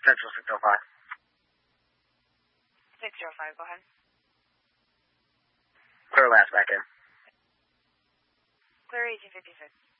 Central 605. 605, go ahead. Clear last back in. Clear 1856.